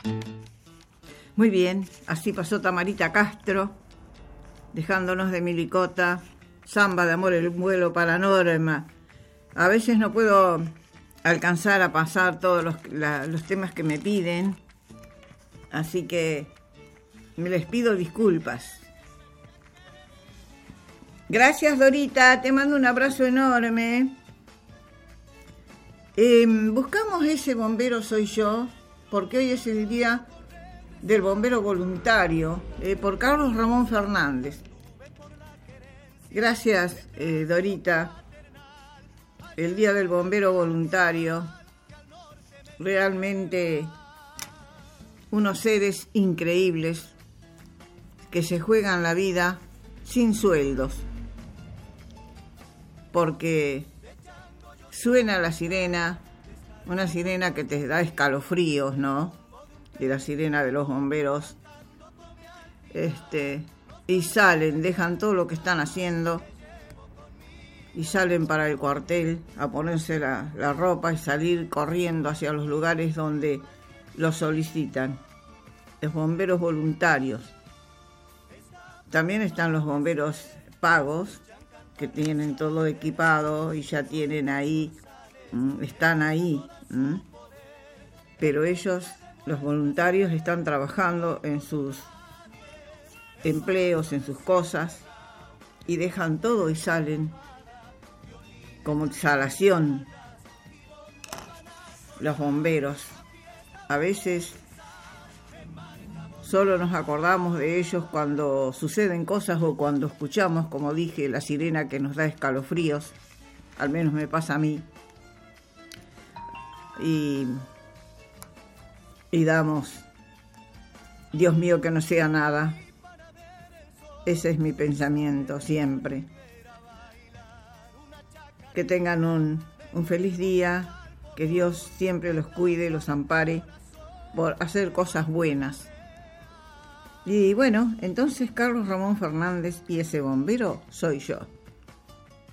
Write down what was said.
Muy bien, así pasó Tamarita Castro, dejándonos de Milicota, Samba de amor, el vuelo para Norma. A veces no puedo alcanzar a pasar todos los temas que me piden, así que me les pido disculpas. Gracias, Dorita, te mando un abrazo enorme. Buscamos ese bombero soy yo, porque hoy es el día del bombero voluntario, por Carlos Ramón Fernández. Gracias, Dorita. El día del bombero voluntario, realmente unos seres increíbles que se juegan la vida sin sueldos, porque suena la sirena, una sirena que te da escalofríos, ¿no? De la sirena de los bomberos, y salen, dejan todo lo que están haciendo y salen para el cuartel a ponerse la ropa y salir corriendo hacia los lugares donde los solicitan. Los bomberos voluntarios. También están los bomberos pagos, que tienen todo equipado y ya tienen ahí, están ahí, pero ellos, los voluntarios, están trabajando en sus empleos, en sus cosas, y dejan todo y salen como exhalación. Los bomberos, a veces solo nos acordamos de ellos cuando suceden cosas o cuando escuchamos, como dije, la sirena que nos da escalofríos, al menos me pasa a mí, y damos, Dios mío, que no sea nada. Ese es mi pensamiento siempre. Que tengan un feliz día, que Dios siempre los cuide, los ampare por hacer cosas buenas. Y bueno, entonces Carlos Ramón Fernández y ese bombero soy yo.